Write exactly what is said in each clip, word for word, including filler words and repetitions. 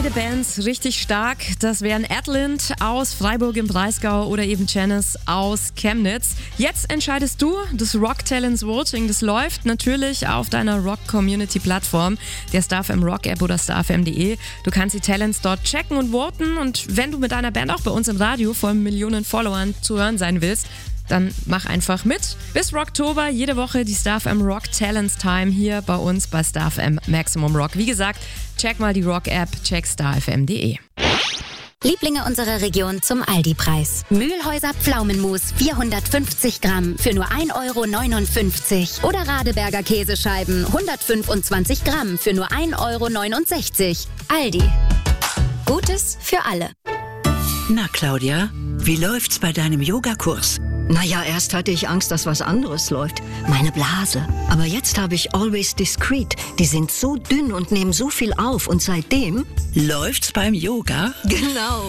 beide Bands richtig stark. Das wären Adland aus Freiburg im Breisgau oder eben Janice aus Chemnitz. Jetzt entscheidest du, das Rock Talents Voting, das läuft natürlich auf deiner Rock-Community-Plattform, der StarFM Rock-App oder starfm punkt de. Du kannst die Talents dort checken und voten, und wenn du mit deiner Band auch bei uns im Radio vor Millionen Followern zu hören sein willst, dann mach einfach mit. Bis Rocktober, jede Woche die StarFM Rock Talents Time hier bei uns bei StarFM Maximum Rock. Wie gesagt, check mal die Rock-App, check starfm punkt de. Lieblinge unserer Region zum Aldi-Preis. Mühlhäuser Pflaumenmus vierhundertfünfzig Gramm für nur ein Euro neunundfünfzig. Oder Radeberger Käsescheiben hundertfünfundzwanzig Gramm für nur ein Euro neunundsechzig. Aldi. Gutes für alle. Na Claudia, wie läuft's bei deinem Yogakurs? Naja, erst hatte ich Angst, dass was anderes läuft. Meine Blase. Aber jetzt habe ich Always Discreet. Die sind so dünn und nehmen so viel auf. Und seitdem... Läuft's beim Yoga? Genau.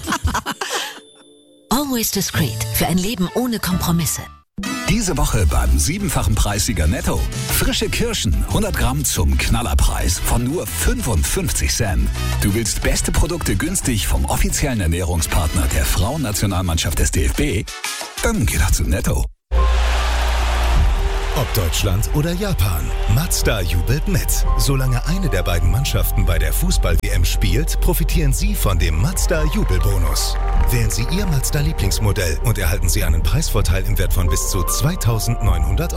Always Discreet. Für ein Leben ohne Kompromisse. Diese Woche beim siebenfachen Preissieger Netto. Frische Kirschen, hundert Gramm zum Knallerpreis von nur fünfundfünfzig Cent. Du willst beste Produkte günstig vom offiziellen Ernährungspartner der Frauennationalmannschaft des D F B? Dann geh doch zu Netto. Ob Deutschland oder Japan, Mazda jubelt mit. Solange eine der beiden Mannschaften bei der Fußball-W M spielt, profitieren Sie von dem Mazda-Jubelbonus. Wählen Sie Ihr Mazda-Lieblingsmodell und erhalten Sie einen Preisvorteil im Wert von bis zu zweitausendneunhundert Euro.